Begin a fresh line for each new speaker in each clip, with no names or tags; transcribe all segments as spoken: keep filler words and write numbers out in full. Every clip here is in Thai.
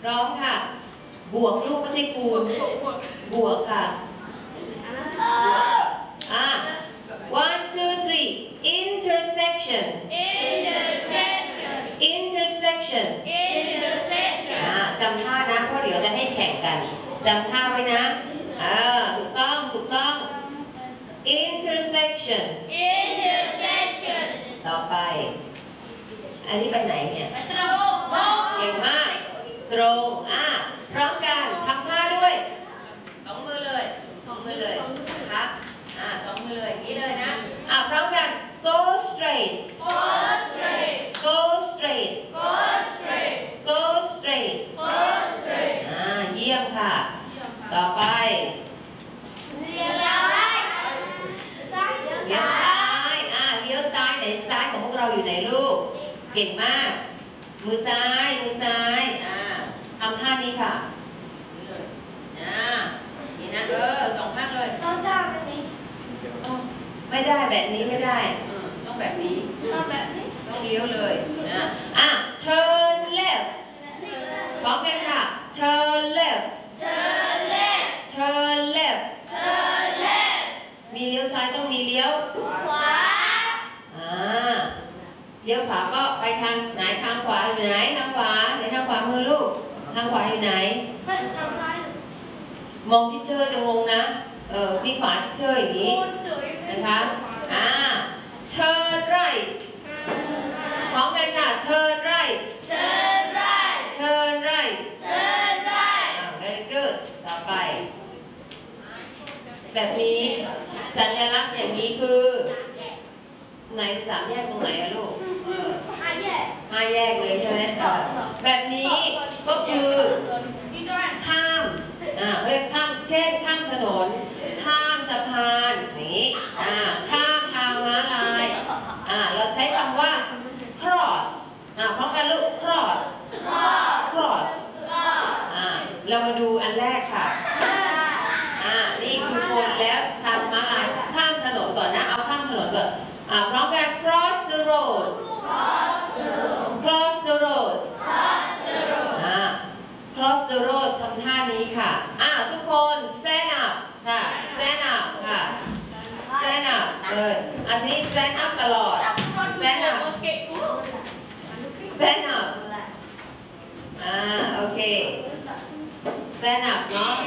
ร้องค่ะบวกลูกไม่ใช่คูณบวกค่ะอ่ะ one two three intersection intersection intersection อ่ะจำท่านะเพราะเดี๋ยวจะให้แข่งกันจำท่าไว้นะเออถูกต้องถูกต้อง intersection intersection ต่อไปอันนี้ไปไหนเนี่ยตรงเก่งมากตรงอ่ะพร้อมกันทำท่าด้วยสองมือเลยสองมือเลยครับอ่ะสองมือเลยอย่างนี้เลยนะอ่ะพร้อมกัน go straight
go straight
go straight
go straight
go straight
go straight
อ่าเยี่ยมค่ะต่อไป
เลี้ยวซ้ายซ้ายเลี้ยว
เลี้ยว
ซ้า
ซ้าย ยอ่าเลี้ยวซ้ายไหนซ้ายของพวกเราอยู่ไหนลูกเก่งมากมือซ้ายมือซ้ายอ่าทำท่านี้ค่ะนี่เลยอ่านี่นะเออสองข้างเลย
ต้องทำแบบนี้
ไม่ได้แบบนี้ไม่ได้ต้องแบบนี้
ต้องแบบนี้
ต้องเลี้ยวเลยนะอ่ะ turn left พร้อมกันค่ะ turn left
turn left
turn left
turn left
มีเลี้ยวซ้ายต้องมีเลี้ยว
ขวา
อ่าเลี้ยวขวาก็ไปทางไหนทางขวาอยู่ไหนทางขวาไหนทางขวามือลูกทางขวาอยู่ไหน
เฮ้ยทางซ้าย
มองที่เชอร์จะงงนะเออที่ขวาที่เชอร์อย่างนี้นะคะอ่า turn right พร้อมกันค่ะ turn right
turn right
turn right
turn right
อ่า very good ต่อไป แบบนี้สัญลักษณ์อย่างนี้คือไหนสามแยกตรงไหนอะลูกเออ
ห้าแยก
ห้าแยกเลยใช่ไหมเออแบบนี้ก็คือข้ามอ่าเรียกข้ามเช่นข้ามถนนข้ามสะพานนี้อ่าข้ามทางม้าลายอ่าเราใช้คำว่า cross อ่าพร้อมกันลูก cross cross อ่าเรามาดูอันแรกค่ะอ่านี่คือคนแล้วทางม้าลายข้ามถนนก่อนนะเอาข้ามถนนก่อนอ่าพร้อมกัน cross the road cross the road อ่า cross the road ทำท่านี้ค่ะอ่าทุกคน stand up ค่ะ stand up ค่ะ stand up เอออันนี้ stand up ตลอด stand up stand up อ่าโอเค stand up เนาะ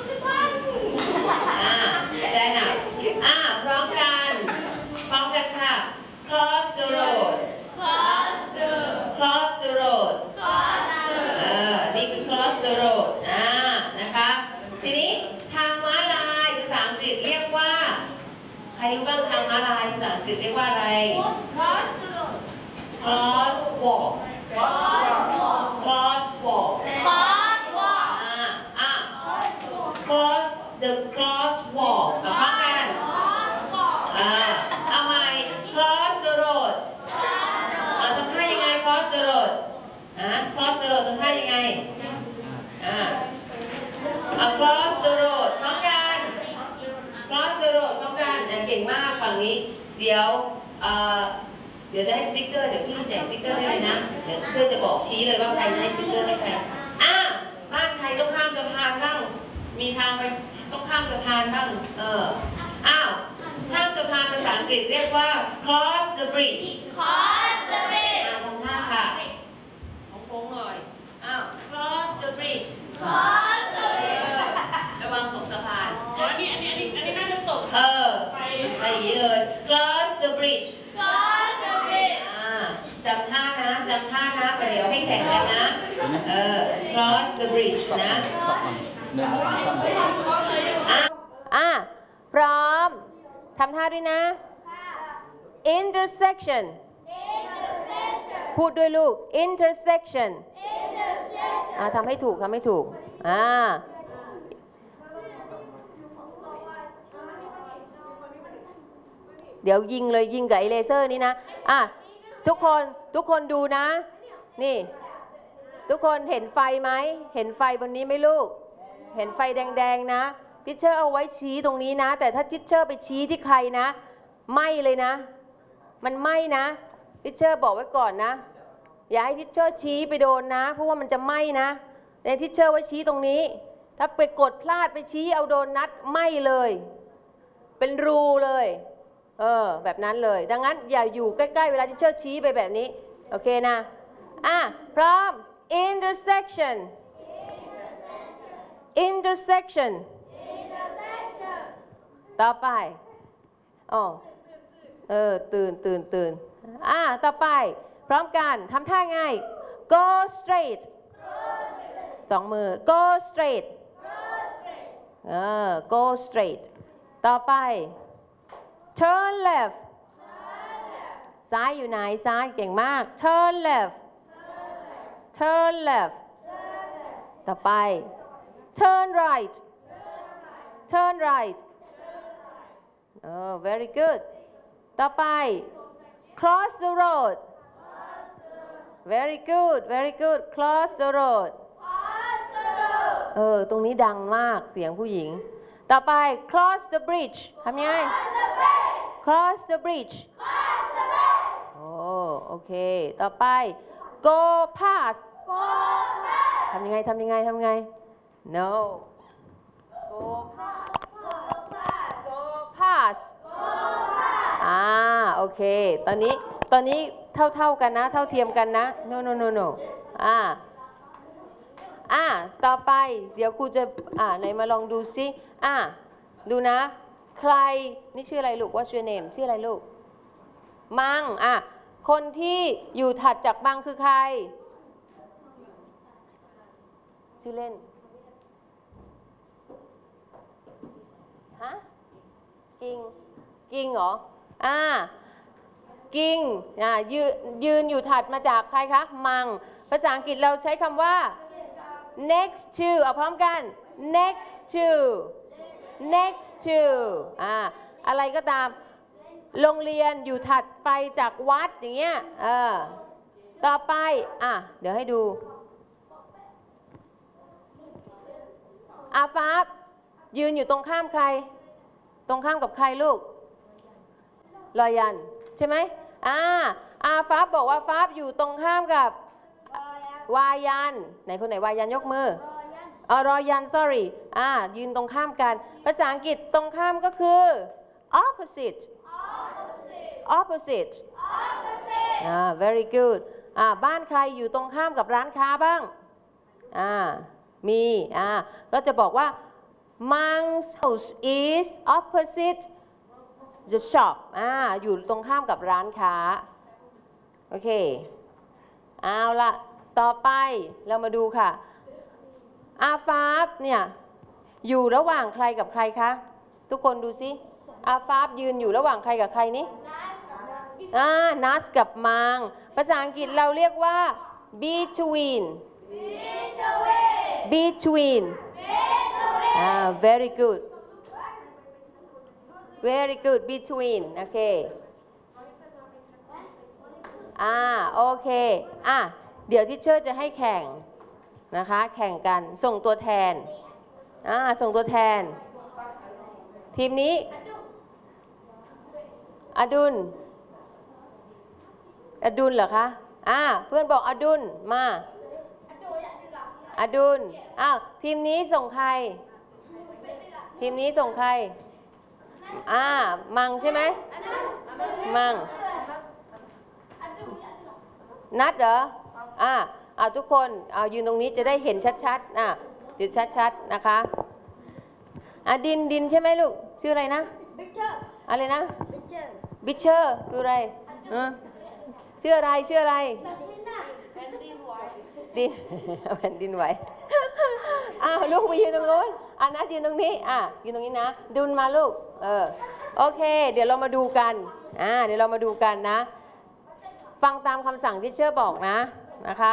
อ่า stand up อ่าพร้อมกันพร้อมกันค่ะ cross the road cross the road เออนี่คือ cross the road อ่านะคะทีนี้ทางม้าลายภาษาอังกฤษเรียกว่าใครรู้บ้างทางม้าลายภาษาอังกฤษเรียกว่าอะไร cross walk cross walk อ่าอ่ะ cross the cross walk เอาพร้อมกันอ่าเอาใหม่ cross the road อ่าทำท่ายังไง cross the road อ่า cross the road ทำท่ายังไงอ่าเอา cross the road พร้อมกัน cross the road พร้อมกันเก่งมากฝั่งนี้เดี๋ยวเอ่อเดี๋ยวได้สติ๊กเกอร์เดี๋ยวพี่แจกสติ๊กเกอร์ให้เลยนะเดี๋ยวเพื่อจะบอกชี้เลยว่าใครได้สติ๊กเกอร์ให้ใครอ่าบ้านใครต้องข้ามสะพานบ้างมีทางไปต้องข้ามสะพานบ้างเอออ้าวข้ามสะพานภาษาอังกฤษเรียกว่า cross the bridge อ่าทำท่าค่ะโค้งๆหน่อยอ้าว cross the bridge เออระวังตกสะพาน
อ๋ออันนี้อันนี้อันนี้อันนี้น่าจะตก
เออไปอย่างนี้เลย cross the bridge อ่าจำท่านะจำท่านะเดี๋ยวให้แข่งกันนะเออ cross the bridge นะอ่ะอ่ะพร้อมทำท่าด้วยนะ intersection พูดด้วยลูก intersection อ่าทำให้ถูกทำให้ถูกอ่าเดี๋ยวยิงเลยยิงกับไอเลเซอร์นี้นะอ่ะทุกคนทุกคนดูนะนี่ทุกคนเห็นไฟไหมเห็นไฟบนนี้ไหมลูกเห็นไฟแดงๆนะทิชเชอร์เอาไว้ชี้ตรงนี้นะแต่ถ้าทิชเชอร์ไปชี้ที่ใครนะไหม้เลยนะมันไหม้นะทิชเชอร์บอกไว้ก่อนนะอย่าให้ทิชเชอร์ชี้ไปโดนนะเพราะว่ามันจะไหม้นะ
ในที่เชอร์ไว้ชี้ตรงนี้ ถ้าไปกดพลาดไปชี้เอาโดนนัดไหม้เลย เป็นรูเลยเออแบบนั้นเลยดังนั้นอย่าอยู่ใกล้ๆเวลาที่เชอร์ชี้ไปแบบนี้โอเคนะอ่ะพร้อม intersection intersection ต่อไปอ๋อเออตื่นตื่นตื่นอ่ะต่อไปพร้อมกันทำท่าไง go straight สองมือ go straight เออ go straight ต่อไป turn left ซ้ายอยู่ไหนซ้ายเก่งมาก turn left turn left ต่อไป turn right turn right เออ very good ต่อไป cross the road very good very good cross the road เออตรงนี้ดังมากเสียงผู้หญิงต่อไป cross the bridge ทำยังไง cross the bridge โอ้โอเคต่อไป go past ทำยังไงทำยังไงทำยังไง no go past go past อ่าโอเคตอนนี้ตอนนี้เท่าเท่ากันนะเท่าเทียมกันนะ no no no no อ่าอ่าต่อไปเดี๋ยวครูจะอ่าไหนมาลองดูซิอ่าดูนะใครนี่ชื่ออะไรลูก what's your name ชื่ออะไรลูกมังอ่ะคนที่อยู่ถัดจากมังคือใครชื่อเล่นฮะกิงกิงเหรออ่ากิงอ่ายืนยืนอยู่ถัดมาจากใครคะมังภาษาอังกฤษเราใช้คำว่า next to เอาพร้อมกัน next to next to อ่าอะไรก็ตามโรงเรียนอยู่ถัดไปจากวัดอย่างเงี้ยเออต่อไปอ่ะเดี๋ยวให้ดูอาฟ้ายืนอยู่ตรงข้ามใครตรงข้ามกับใครลูกรอยันใช่ไหมอ่าอาฟ้าบอกว่าฟ้าอยู่ตรงข้ามกับวายันไหนคนไหนวายันยกมืออ๋อรอยัน sorry อ่ายืนตรงข้ามกันภาษาอังกฤษตรงข้ามก็คือ opposite opposite อ่า very good อ่าบ้านใครอยู่ตรงข้ามกับร้านค้าบ้างอ่ามีอ่าก็จะบอกว่า Mang's house is opposite the shop อ่าอยู่ตรงข้ามกับร้านค้าโอเคเอาละต่อไปเรามาดูค่ะอาฟาฟเนี่ยอยู่ระหว่างใครกับใครคะทุกคนดูสิอาฟาฟยืนอยู่ระหว่างใครกับใครนี่อ่านัสกับมังภาษาอังกฤษเราเรียกว่า between between อ่า very good very good between โอเคอ่าโอเคอ่ะเดี๋ยวทิเชอร์จะให้แข่งนะคะแข่งกันส่งตัวแทนอ่าส่งตัวแทนทีมนี้อดุลอดุลเหรอคะอ่าเพื่อนบอกอดุลมาอดุลอ้าวทีมนี้ส่งใครทีมนี้ส่งใครอ่ามังใช่ไหมมังนัดเหรออ่าเอาทุกคนเอายืนตรงนี้จะได้เห็นชัดๆอ่ะจุดชัดๆนะคะอ่ะดินดินใช่ไหมลูกชื่ออะไรนะอะไรนะบิชเชอร์คืออะไรชื่ออะไรชื่ออะไรดินแผ่นดินไหวอ้าวลูกไปยืนตรงนู้นอ่ะนัดยืนตรงนี้อ่ะยืนตรงนี้นะดุลมาลูกเออโอเคเดี๋ยวเรามาดูกันอ่าเดี๋ยวเรามาดูกันนะฟังตามคำสั่งที่เชื่อบอกนะนะคะ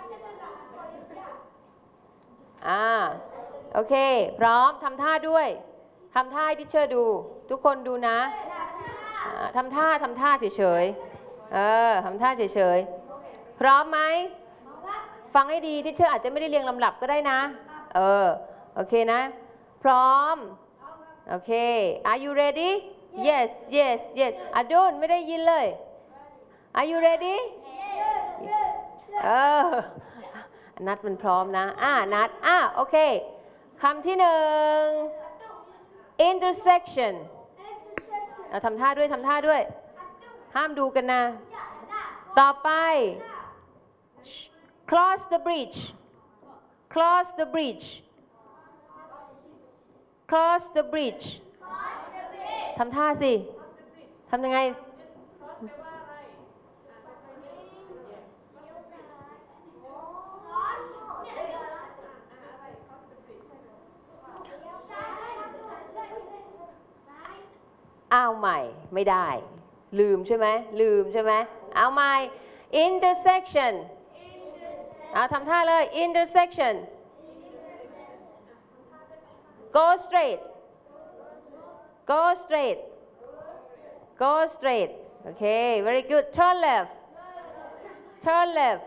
อ่าโอเคพร้อมทำท่าด้วยทำท่าที่เชื่อดูทุกคนดูนะทำท่าทำท่าเฉยๆเออทำท่าเฉยๆพร้อมไหมฟังให้ดีที่เชื่ออาจจะไม่ได้เรียงลำดับก็ได้นะเออโอเคนะพร้อมโอเค Are you ready Yes yes yes อดุลไม่ได้ยินเลย Are you ready เออนัดมันพร้อมนะอ่านัดอ่าโอเคคำที่หนึ่ง intersection เอาทำท่าด้วยทำท่าด้วยห้ามดูกันนะต่อไป cross the bridge cross the bridge cross the bridge ทำท่าสิทำยังไงเอาใหม่ไม่ได้ลืมใช่ไหมลืมใช่ไหมเอาใหม่ intersection เอาทำท่าเลย intersection go straight go straight go straight okay very good turn left turn left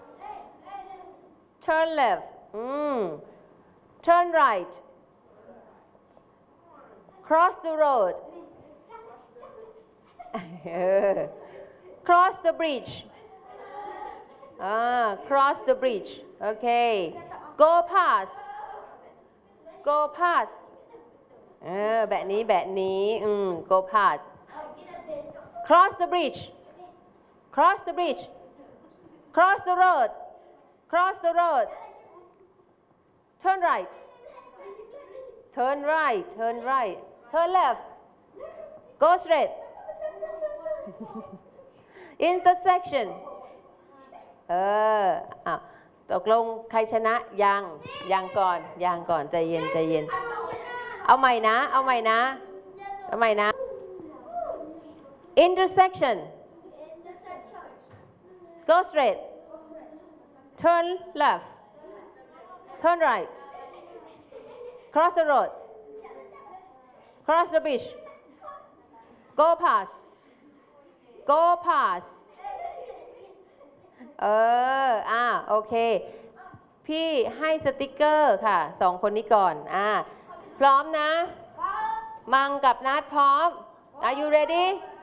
turn left อืม turn right cross the road cross the bridge ah cross the bridge okay go past go past เออแบบนี้แบบนี้อืม go past cross the bridge cross the bridge cross the road cross the road turn right turn right turn right turn left go straight intersection เอออ่ะตกลงใครชนะยังยังก่อนยังก่อนใจเย็นใจเย็นเอาใหม่นะเอาใหม่นะเอาใหม่นะ intersection go straight turn left turn right cross the road cross the bridge go past go past เอออ่าโอเคพี่ให้สติกเกอร์ค่ะสองคนนี้ก่อนอ่าพร้อมนะมังกับนัดพร้อม Are you ready